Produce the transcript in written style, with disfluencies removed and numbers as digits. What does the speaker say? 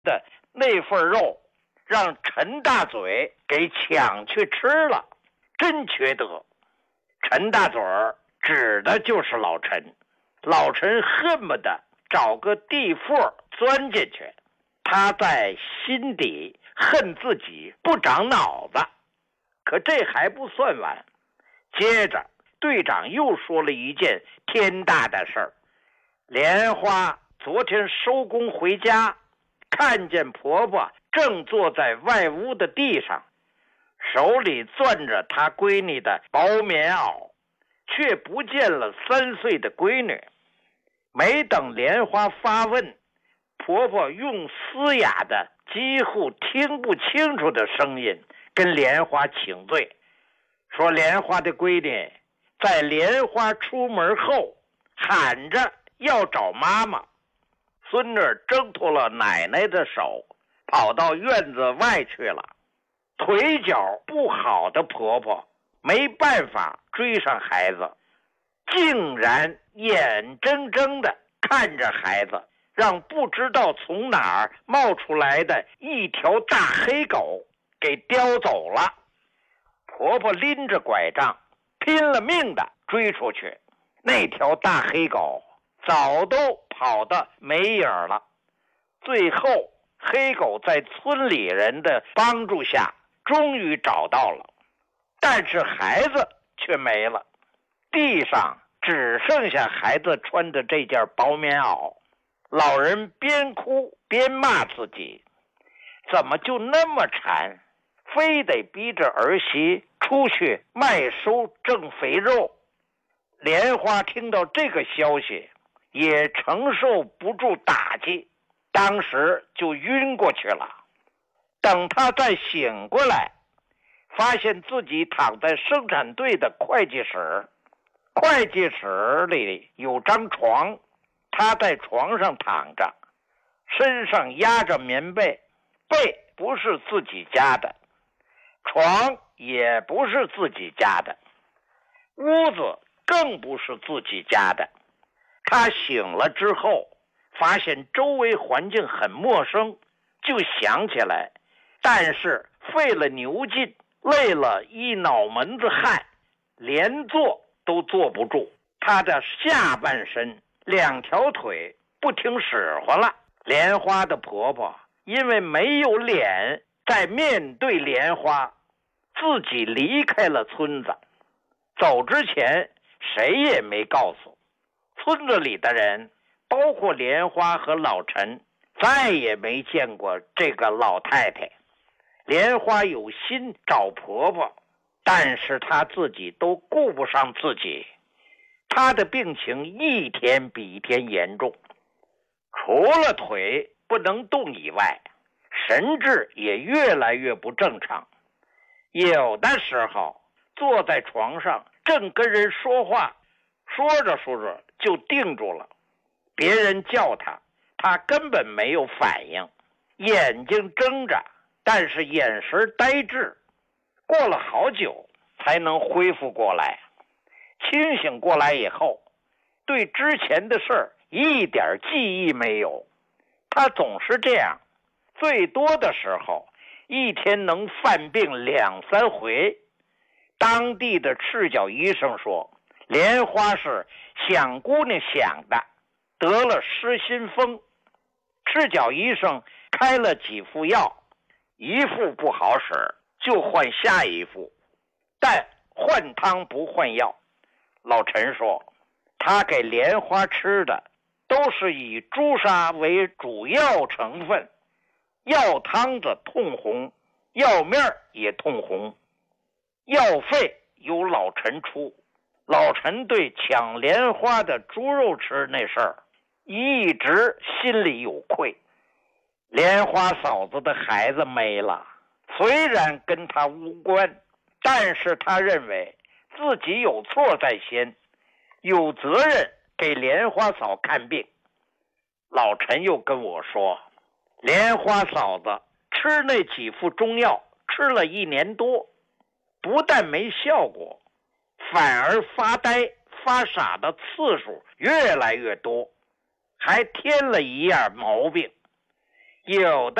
的那份肉让陈大嘴给抢去吃了，真缺德。陈大嘴儿指的就是老陈，老陈恨不得找个地缝钻进去，他在心底恨自己不长脑子。可这还不算完，接着队长又说了一件天大的事儿。莲花昨天收工回家，看见婆婆正坐在外屋的地上，手里攥着她闺女的薄棉袄，却不见了3岁的闺女。没等莲花发问，婆婆用嘶哑的几乎听不清楚的声音跟莲花请罪，说莲花的闺女在莲花出门后喊着要找妈妈。孙女挣脱了奶奶的手，跑到院子外去了。腿脚不好的婆婆没办法追上孩子，竟然眼睁睁地看着孩子让不知道从哪儿冒出来的一条大黑狗给叼走了。婆婆拎着拐杖拼了命地追出去，那条大黑狗早都跑得没影了。最后黑狗在村里人的帮助下终于找到了，但是孩子却没了，地上只剩下孩子穿的这件薄棉袄。老人边哭边骂自己，怎么就那么馋，非得逼着儿媳出去卖收挣肥肉。莲花听到这个消息也承受不住打击，当时就晕过去了。等他再醒过来，发现自己躺在生产队的会计室，会计室里有张床，他在床上躺着，身上压着棉被，被不是自己家的，床也不是自己家的，屋子更不是自己家的。他醒了之后，发现周围环境很陌生，就想起来，但是费了牛劲，累了一脑门子汗，连坐都坐不住。他的下半身2条腿不听使唤了。莲花的婆婆因为没有脸再面对莲花，自己离开了村子。走之前谁也没告诉村子里的人，包括莲花和老陈，再也没见过这个老太太。莲花有心找婆婆，但是她自己都顾不上自己，她的病情一天比一天严重，除了腿不能动以外，神志也越来越不正常。有的时候坐在床上正跟人说话，说着说着就定住了，别人叫他，他根本没有反应，眼睛睁着，但是眼神呆滞，过了好久才能恢复过来。清醒过来以后，对之前的事儿一点记忆没有。他总是这样，最多的时候一天能犯病2、3回。当地的赤脚医生说，莲花是想姑娘想的，得了失心疯。赤脚医生开了几副药，一副不好使就换下一副，但换汤不换药。老陈说，他给莲花吃的都是以朱砂为主要成分，药汤子通红，药面也通红，药费由老陈出。老陈对抢莲花的猪肉吃那事儿一直心里有愧。莲花嫂子的孩子没了，虽然跟他无关，但是他认为自己有错在先，有责任给莲花嫂看病。老陈又跟我说，莲花嫂子吃那几副中药吃了1年多，不但没效果，反而发呆发傻的次数越来越多，还添了一样毛病。 有的